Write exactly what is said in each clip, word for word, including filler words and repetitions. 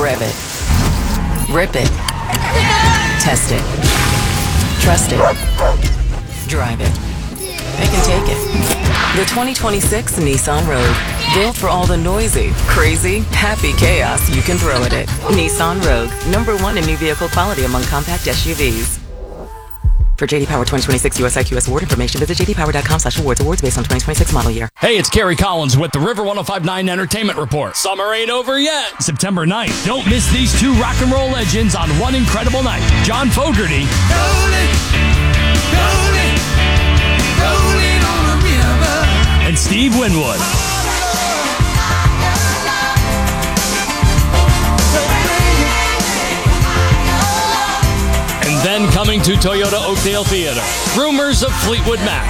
Rev it. Rip it. Test it. Trust it. Drive it. They can take it. The twenty twenty-six Nissan Rogue. Built for all the noisy, crazy, happy chaos you can throw at it. Nissan Rogue. Number one in new vehicle quality among compact S U Vs. For J D Power twenty twenty-six U S I Q S award information, visit j d power dot com slash awards. Awards based on twenty twenty-six model year. Hey, it's Kerry Collins with the River one oh five point nine Entertainment Report. Summer ain't over yet. September ninth. Don't miss these two rock and roll legends on one incredible night. John Fogerty. Rolling, rolling, rolling on a river. And Steve Winwood. And then coming to Toyota Oakdale Theater, Rumors of Fleetwood Mac.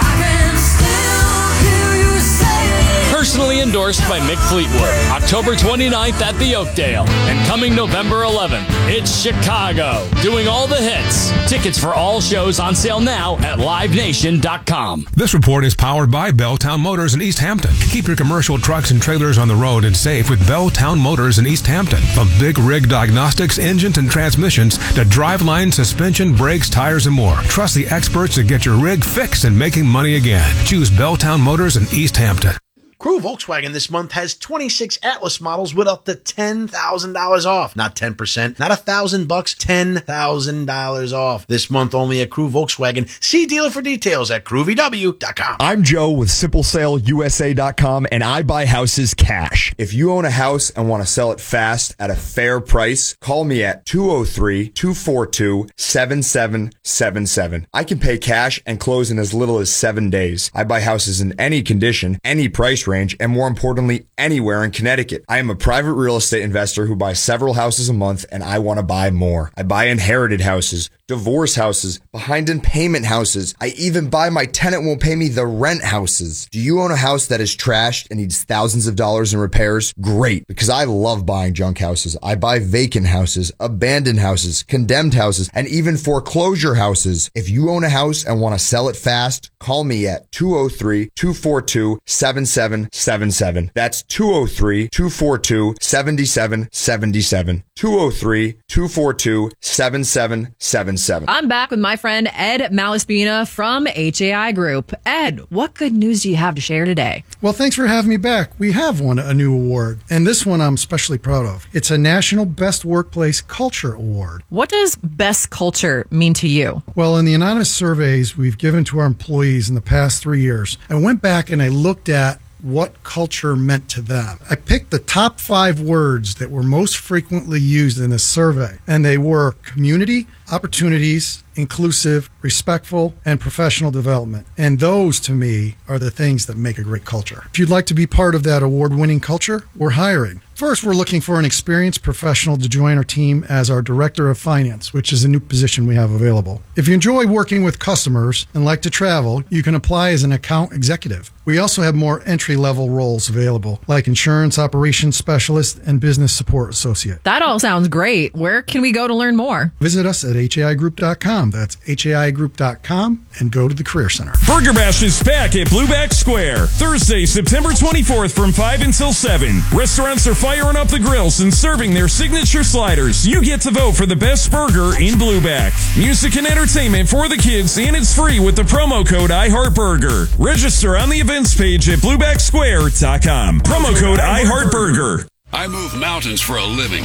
Personally endorsed by Mick Fleetwood. October twenty-ninth at the Oakdale. And coming November eleventh, it's Chicago. Doing all the hits. Tickets for all shows on sale now at live nation dot com. This report is powered by Belltown Motors in East Hampton. Keep your commercial trucks and trailers on the road and safe with Belltown Motors in East Hampton. From big rig diagnostics, engines and transmissions to driveline, suspension, brakes, tires, and more. Trust the experts to get your rig fixed and making money again. Choose Belltown Motors in East Hampton. Crew Volkswagen this month has twenty-six Atlas models with up to ten thousand dollars off. Not ten percent, not one thousand bucks, ten thousand dollars off. This month only at Crew Volkswagen. See dealer for details at crew v w dot com. I'm Joe with simple sale u s a dot com, and I buy houses cash. If you own a house and want to sell it fast at a fair price, call me at two oh three, two four two, seven seven seven seven. I can pay cash and close in as little as seven days. I buy houses in any condition, any price range, and more importantly, anywhere in Connecticut. I am a private real estate investor who buys several houses a month, and I want to buy more. I buy inherited houses, divorce houses, behind in payment houses. I even buy my tenant won't pay me the rent houses. Do you own a house that is trashed and needs thousands of dollars in repairs? Great, because I love buying junk houses. I buy vacant houses, abandoned houses, condemned houses, and even foreclosure houses. If you own a house and want to sell it fast, call me at two oh three, two four two, seven seven seven seven. That's two oh three, two four two, seven seven seven seven. two oh three, two four two, seven seven seven seven. I'm back with my friend Ed Malaspina from H A I Group. Ed, what good news do you have to share today? Well, thanks for having me back. We have won a new award, and this one I'm especially proud of. It's a National Best Workplace Culture Award. What does best culture mean to you? Well, in the anonymous surveys we've given to our employees in the past three years, I went back and I looked at what culture meant to them. I picked the top five words that were most frequently used in this survey, and they were community, opportunities, inclusive, respectful, and professional development. And those, to me, are the things that make a great culture. If you'd like to be part of that award-winning culture, we're hiring. First, we're looking for an experienced professional to join our team as our Director of Finance, which is a new position we have available. If you enjoy working with customers and like to travel, you can apply as an account executive. We also have more entry-level roles available, like Insurance Operations Specialist and Business Support Associate. That all sounds great. Where can we go to learn more? Visit us at H A I group dot com. That's H A I group dot com and go to the Career Center. Burger Bash is back at Blueback Square. Thursday, September twenty-fourth from five until seven. Restaurants are firing up the grills and serving their signature sliders. You get to vote for the best burger in Blueback. Music and entertainment for the kids, and it's free with the promo code iHeartBurger. Register on the events page at blueback square dot com. Promo code iHeartBurger. I move mountains for a living.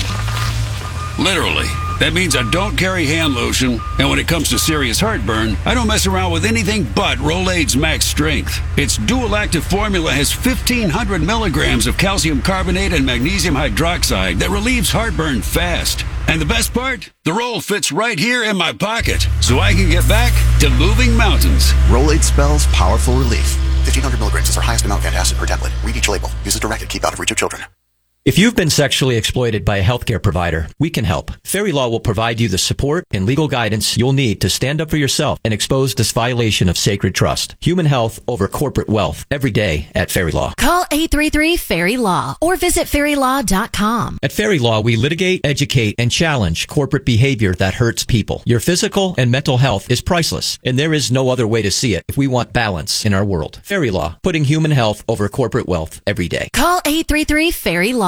Literally. That means I don't carry hand lotion, and when it comes to serious heartburn, I don't mess around with anything but Rolaids Max Strength. Its dual-active formula has fifteen hundred milligrams of calcium carbonate and magnesium hydroxide that relieves heartburn fast. And the best part? The roll fits right here in my pocket, so I can get back to moving mountains. Rolaids spells powerful relief. fifteen hundred milligrams is our highest amount of antacid per tablet. Read each label. Use as directed. Keep out of reach of children. If you've been sexually exploited by a healthcare provider, we can help. Fairy Law will provide you the support and legal guidance you'll need to stand up for yourself and expose this violation of sacred trust. Human health over corporate wealth every day at Fairy Law. Call eight three three, fairy law or visit fairy law dot com. At Fairy Law, we litigate, educate, and challenge corporate behavior that hurts people. Your physical and mental health is priceless, and there is no other way to see it if we want balance in our world. Fairy Law, putting human health over corporate wealth every day. Call eight three three, fairy law.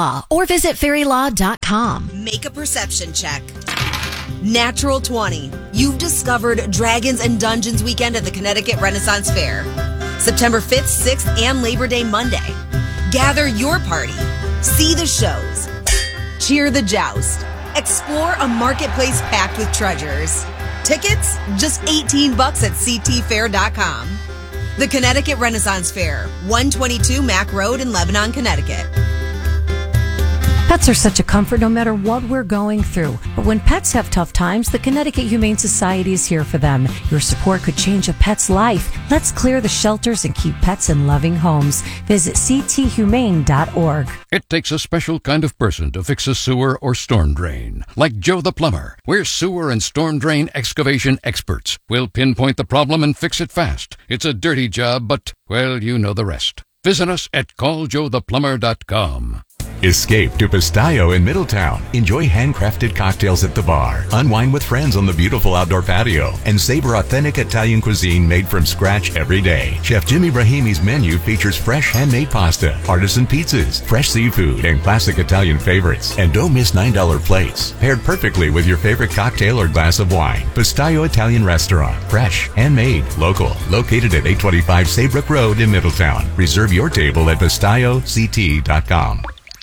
Law or visit fairy law dot com. Make a perception check. Natural twenty. You've discovered Dragons and Dungeons weekend at the Connecticut Renaissance Fair. September fifth, sixth, and Labor Day Monday. Gather your party. See the shows. Cheer the joust. Explore a marketplace packed with treasures. Tickets? Just eighteen bucks at c t fair dot com. The Connecticut Renaissance Fair, one twenty-two Mack Road in Lebanon, Connecticut. Pets are such a comfort no matter what we're going through. But when pets have tough times, the Connecticut Humane Society is here for them. Your support could change a pet's life. Let's clear the shelters and keep pets in loving homes. Visit c t humane dot org. It takes a special kind of person to fix a sewer or storm drain. Like Joe the Plumber. We're sewer and storm drain excavation experts. We'll pinpoint the problem and fix it fast. It's a dirty job, but, well, you know the rest. Visit us at call joe the plumber dot com. Escape to Pistaio in Middletown. Enjoy handcrafted cocktails at the bar. Unwind with friends on the beautiful outdoor patio. And savor authentic Italian cuisine made from scratch every day. Chef Jimmy Brahimi's menu features fresh handmade pasta, artisan pizzas, fresh seafood, and classic Italian favorites. And don't miss nine dollar plates. Paired perfectly with your favorite cocktail or glass of wine. Pistaio Italian Restaurant. Fresh, handmade, local. Located at eight twenty-five Saybrook Road in Middletown. Reserve your table at pistaio c t dot com.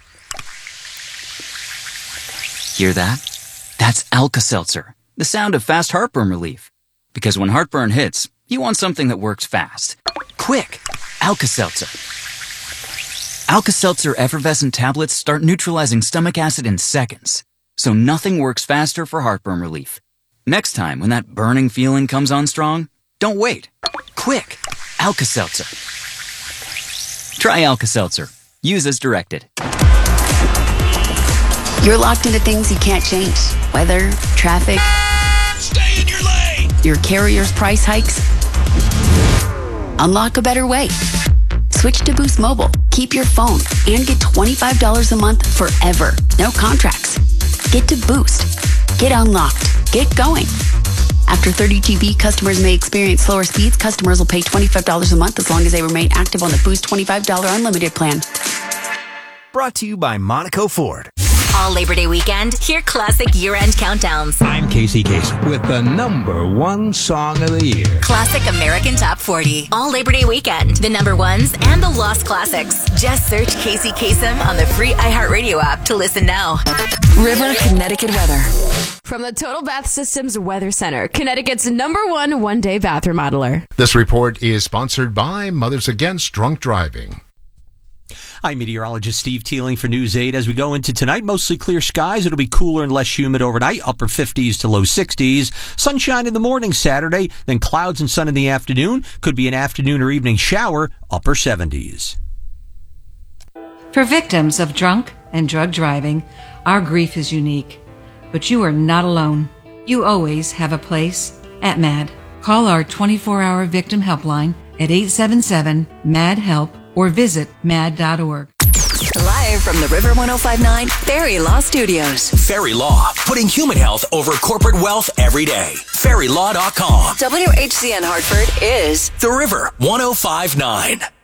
Hear that? That's Alka-Seltzer, the sound of fast heartburn relief. Because when heartburn hits, you want something that works fast. Quick! Alka-Seltzer. Alka-Seltzer effervescent tablets start neutralizing stomach acid in seconds. So nothing works faster for heartburn relief. Next time when that burning feeling comes on strong, don't wait. Quick! Alka-Seltzer. Try Alka-Seltzer. Use as directed. You're locked into things you can't change. Weather, traffic. Stay in your lane! Your carrier's price hikes. Unlock a better way. Switch to Boost Mobile. Keep your phone and get twenty-five dollars a month forever. No contracts. Get to Boost. Get unlocked. Get going. After thirty G B, customers may experience slower speeds. Customers will pay twenty-five dollars a month as long as they remain active on the Boost twenty-five dollars unlimited plan. Brought to you by Monaco Ford. All Labor Day weekend, hear classic year-end countdowns. I'm Casey Kasem with the number one song of the year. Classic American Top forty. All Labor Day weekend, the number ones and the lost classics. Just search Casey Kasem on the free iHeartRadio app to listen now. River, Connecticut weather. From the Total Bath Systems Weather Center, Connecticut's number one one-day bath remodeler. This report is sponsored by Mothers Against Drunk Driving. I'm meteorologist Steve Teeling for News eight. As we go into tonight, mostly clear skies. It'll be cooler and less humid overnight, upper fifties to low sixties. Sunshine in the morning Saturday, then clouds and sun in the afternoon. Could be an afternoon or evening shower, upper seventies. For victims of drunk and drug driving, our grief is unique. But you are not alone. You always have a place at MAD. Call our twenty-four hour victim helpline at eight seven seven, M A D, HELP or visit mad dot org. Live from the River one oh five point nine Fairy Law Studios. Fairy Law, putting human health over corporate wealth every day. fairy law dot com. W H C N Hartford is The River one oh five point nine.